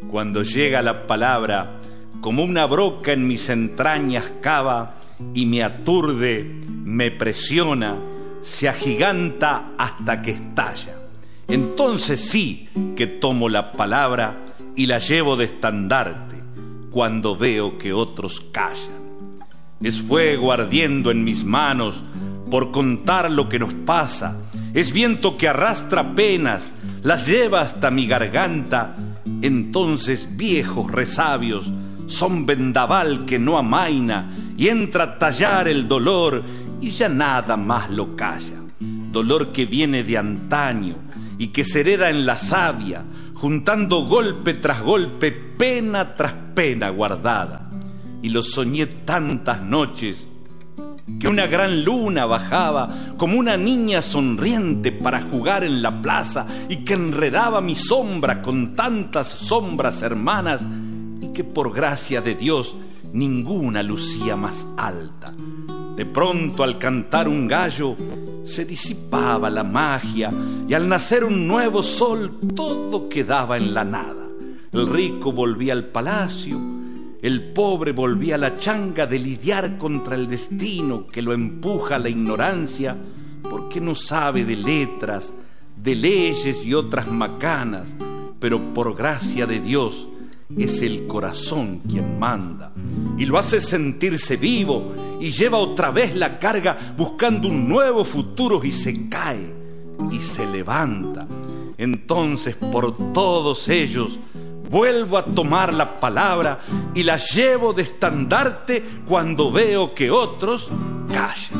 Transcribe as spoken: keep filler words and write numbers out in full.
Cuando llega la palabra, como una broca en mis entrañas cava y me aturde, me presiona, se agiganta hasta que estalla. Entonces sí que tomo la palabra y la llevo de estandarte cuando veo que otros callan. Es fuego ardiendo en mis manos por contar lo que nos pasa. Es viento que arrastra penas, las lleva hasta mi garganta. Entonces viejos resabios son vendaval que no amaina y entra a tallar el dolor y ya nada más lo calla. Dolor que viene de antaño y que se hereda en la savia, juntando golpe tras golpe, pena tras pena guardada. Y lo soñé tantas noches que una gran luna bajaba como una niña sonriente para jugar en la plaza y que enredaba mi sombra con tantas sombras hermanas y que por gracia de Dios ninguna lucía más alta. De pronto al cantar un gallo se disipaba la magia y al nacer un nuevo sol todo quedaba en la nada. El rico volvía al palacio, el pobre volvía a la changa de lidiar contra el destino que lo empuja a la ignorancia porque no sabe de letras, de leyes y otras macanas, pero por gracia de Dios es el corazón quien manda y lo hace sentirse vivo y lleva otra vez la carga buscando un nuevo futuro y se cae y se levanta. Entonces por todos ellos vuelvo a tomar la palabra y la llevo de estandarte cuando veo que otros callan.